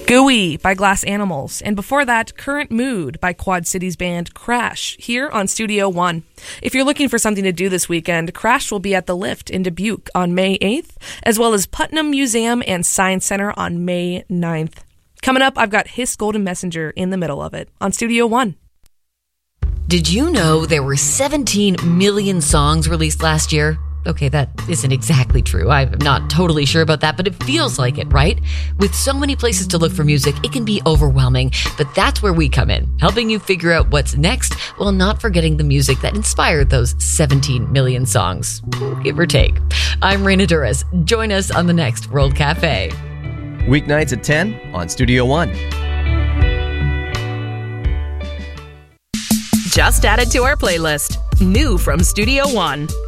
Gooey by Glass Animals, and before that, Current Mood by Quad Cities band Crash, here on Studio One. If you're looking for something to do this weekend, Crash will be at The Lift in Dubuque on May 8th, as well as Putnam Museum and Science Center on May 9th. Coming up, I've got Hiss Golden Messenger in the middle of it on Studio One. Did you know there were 17 million songs released last year? Okay, that isn't exactly true. I'm not totally sure about that, but it feels like it, right? With so many places to look for music, it can be overwhelming. But that's where we come in, helping you figure out what's next while not forgetting the music that inspired those 17 million songs, give or take. I'm Raina Duras. Join us on the next World Cafe. Weeknights at 10 on Studio One. Just added to our playlist. New from Studio One.